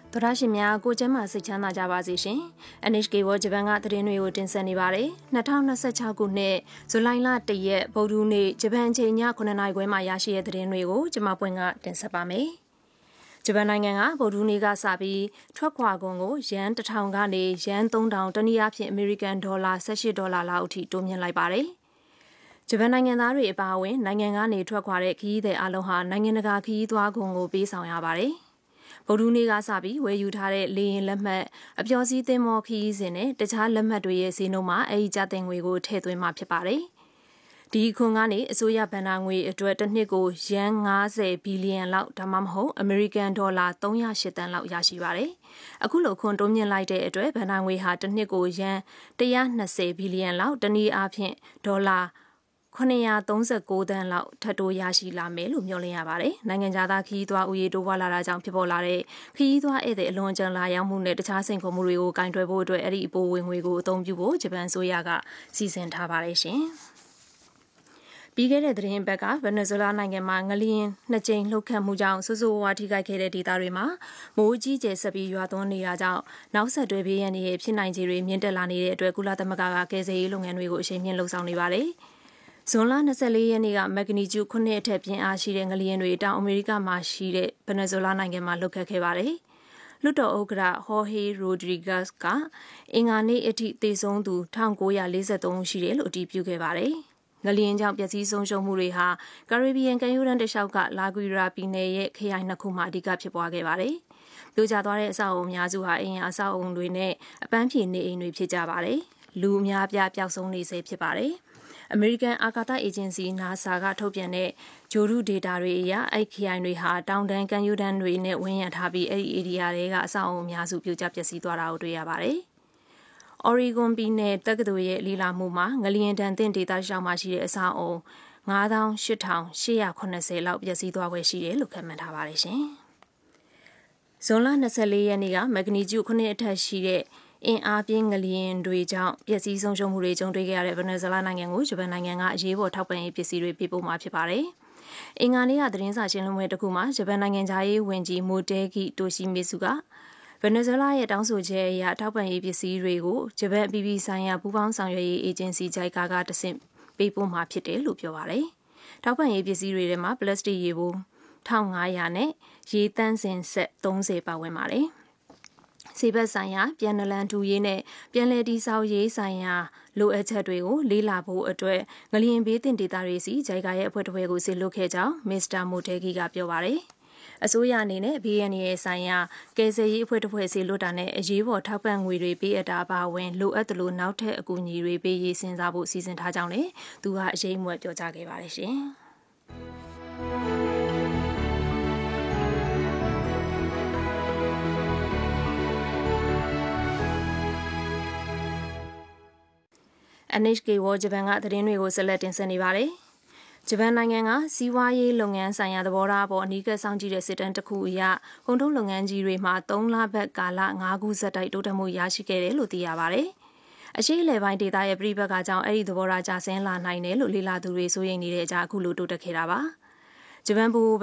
သောရရှင်များကိုကျမ်းမာစိတ်ချမ်းသာကြပါစေရှင်။ NHK ဝဂျပန်ကသတင်းတွေကိုတင်ဆက်နေပါတယ်။2026ခုနှစ်ဇူလိုင်လ1ရက်ဗုဒ္ဓဟူးနေ့ဂျပန်ချိန်ည9:00နာရီခွဲမှာရရှိတဲ့သတင်းတွေကိုကျမပွင့်ကတင်ဆက်ပါမယ်။ဂျပန်နိုင်ငံကဗုဒ္ဓဟူးနေ့ကစပြီးထွက်ခွာကုန်ကိုယန်1000ကနေယန်3000တနည်းအားဖြင့်အမေရိကန်ဒေါ်လာ$18လောက်အထိတိုးမြင့်လိုက်ပါတယ်။ဂျပန်နိုင်ငံသားတွေအပါအဝင်နိုင်ငံကနေထွက်ခွာတဲ့ခရီးသည်အလုံးဟာနိုင်ငံတကာခရီးသွားကုန်ကိုပေးဆောင်ရပါတယ်။ဗုဒ္ဓဟူးနေ့ကစပြီးဝယ်ယူထားတဲ့လေယာဉ်လက်မှတ်အပျော်စီးသင်္ဘောခရီးစဉ်နဲ့တခြားလက်မှတ်တွေရဲ့ဈေးနှုန်းမှာအဲဒီကျသင်ငွေကိုထည့်သွင်းမှာဖြစ်ပါတယ်။ဒီခွန်ကနေအစိုးရဘဏ္ဍာငွေအတွက်တစ်နှစ်ကိုယန်90ဘီလီယံလောက်ဒါမှမဟုတ်အမေရိကန်ဒေါ်လာ308တန်းလောက်ရရှိပါတယ်။အခုလိုခွန်တိုးမြင့်လိုက်တဲ့အတွက်ဘဏ္ဍာငွေဟာတစ်နှစ်ကိုယန်120ဘီလီယံလောက်တနည်းအားဖြင့်ဒေါ်လာ939တန်းလောက်ထပ်တိုးရရှိလာမယ်လို့မျှော်လင့်ရပါတယ်။နိုင်ငံသားခရီးသွားဦးရေတိုးပွားလာတာကြောင့်ဖြစ်ပေါ်လာတဲ့ခရီးသွားဧည့်သည်အလွန်အကျွံလာရောက်မှုနဲ့တခြားစိန်ခေါ်မှုတွေကိုကင်တွယ်ဖို့အတွက်အဲ့ဒီအပိုဝင်ငွေကိုအသုံးပြုဖို့ဂျပန်အစိုးရကစီစဉ်ထားပါတယ်ရှင်။ပြီးခဲ့တဲ့သတင်းပတ်ကဗင်နီဇွဲလားနိုင်ငံမှာငလျင်2ကြိမ်လှုပ်ခတ်မှုကြောင့်ဆိုးဆိုးဝါးထိခိုက်ခဲ့တဲ့ဒေသတွေမှာမိုးကြီးကျယ်ဆက်ပြီးရွာသွန်းနေတာကြောင့်နောက်ဆက်တွဲဘေးရန်တွေဖြစ်နိုင်ခြေတွေမြင့်တက်လာနေတဲ့အတွက်ကုလသမဂ္ဂကကယ်ဆယ်ရေးလုပ်ငန်းတွေကိုအရှိန်မြင့်လှုပ်ဆောင်နေပါတယ်။ဇွန်လ24ရက်နေ့ကမက်ဂနီကျူ9အထက်ပြင်းအားရှိတဲ့ငလျင်တွေတောင်အမေရိကမှာရှိတဲ့ဗင်နီဇွဲလားနိုင်ငံမှာလှုပ်ခတ်ခဲ့ပါတယ်။လွှတ်တော်ဥက္ကဋ္ဌဟော်ဟေးရိုဒရီဂတ်စ်ကအင်္ဂါနေ့အထိသေဆုံးသူ1943ရှိတယ်လို့အတည်ပြုခဲ့ပါတယ်။ငလျင်ကြောင့်ပျက်စီးဆုံးရှုံးမှုတွေဟာကာရစ်ဘီယံကမ်းရိုးတန်းတစ်လျှောက်ကလာဂွီရာပြည်နယ်ရဲ့ခရိုင်2ခုမှာအဓိကဖြစ်ပွားခဲ့ပါတယ်။ပြိုကျသွားတဲ့အဆောက်အအုံအများစုဟာအိမ်အဆောက်အအုံတွေနဲ့အပန်းဖြေနေအိမ်တွေဖြစ်ကြပါတယ်။လူအများအပြားပျောက်ဆုံးနေစေဖြစ်ပါတယ်။အမေရိကန်အာကာသအေဂျင်စီ NASA ကထုတ်ပြန်တဲ့ဂျိုရုဒေတာတွေအရအဲ့ခရိုင်တွေဟာတောင်တန်းကမ်းရိုးတန်းတွေနဲ့ဝန်းရံထားပြီးအဲ့ဒီဧရိယာတွေကအဆောက်အအုံအများစုပြိုကျပျက်စီးသွားတာကိုတွေ့ရပါတယ်။ Oregon ပြည်နယ်တက္ကသိုလ်ရဲ့လေ့လာမှုမှာငလျင်တန်သင့်ဒေသရှောက်မှာရှိတဲ့အဆောက်အအုံ98,880လောက်ပျက်စီးသွားွယ်ရှိတယ်လို့ခန့်မှန်းထားပါတယ်ရှင်။ဇွန်လ24ရက်နေ့ကမက်ဂနီကျူ9အထက်ရှိတဲ့အင်အားပြင်းငလျင်တွေကြောင့်ပျက်စီးဆုံးရှုံးမှုတွေကြုံတွေ့ခဲ့ရတဲ့ဗင်နီဇွဲလားနိုင်ငံကိုဂျပန်နိုင်ငံကအရေးပေါ်ထောက်ပံ့ရေးပစ္စည်းတွေပေးပို့မှာဖြစ်ပါတယ်။အင်္ဂါနေ့ကသတင်းစာရှင်းလင်းပွဲတစ်ခုမှာဂျပန်နိုင်ငံသားရေးဝန်ကြီးမိုတေဂီတိုရှိမီဆူကဗင်နီဇွဲလားရဲ့တောင်းဆိုချက်အရထောက်ပံ့ရေးပစ္စည်းတွေကိုဂျပန်အပြည်ပြည်ဆိုင်ရာပူးပေါင်းဆောင်ရွက်ရေးအေဂျင်စီ JICA ကတဆင့်ပေးပို့မှာဖြစ်တယ်လို့ပြောပါတယ်။ထောက်ပံ့ရေးပစ္စည်းတွေထဲမှာပလတ်စတစ်ရေဘူး1500နဲ့ရေသန့်စင်ဆက်30ပါဝင်ပါတယ်။ဆေးဘက်ဆိုင်ရာပြန်နလန်ထူရေးနဲ့ပြန်လည်တည်ဆောက်ရေးဆိုင်ရာလိုအပ်ချက်တွေကိုလေ့လာဖို့အတွက်ငလျင်ဘေးတင်ဒေသတွေစီဂျိုင်ကာရဲ့အဖွဲ့တစ်ဖွဲ့ကိုစေလွှတ်ခဲ့ကြောင်းမစ္စတာမိုတေဂီကပြောပါတယ်။အစိုးရအနေနဲ့ဘေးရန်ရဲ့ဆိုင်ရာကယ်ဆယ်ရေးအဖွဲ့တစ်ဖွဲ့စေလွှတ်တာနဲ့အရေးပေါ်ထောက်ပံ့ငွေတွေပေးအပ်တာပါဝင်လိုအပ်သလိုနောက်ထပ်အကူအညီတွေပေးရေးစဉ်းစားဖို့စီစဉ်ထားကြောင်းလည်းသူကအရေးအမွက်ပြောကြားခဲ့ပါတယ်ရှင်။ NHK ဝဂျပန်ကသတင်းတွေကိုဆက်လက်တင်ဆက်နေပါတယ်။ဂျပန်နိုင်ငံကစီးပွားရေးလုပ်ငန်းဆိုင်ရာသဘောထားပေါ်အနီးကပ်ဆောင်ကြည့်တဲ့စစ်တမ်းတစ်ခုအရကုန်ထုတ်လုပ်ငန်းကြီးတွေမှာ3လပတ်ကာလ9ခုဆက်တိုက်တိုးတက်မှုရရှိခဲ့တယ်လို့သိရပါတယ်။အရှိအလယ်ပိုင်းဒေသရဲ့ပြည်ပကကြောင့်အဲ့ဒီသဘောထားကျဆင်းလာနိုင်တယ်လို့လေ့လာသူတွေစိုးရိမ်နေတဲ့အကြောင်းအခုလိုတိုးတက်ခဲ့တာပါ။ဂျပန်ဘူ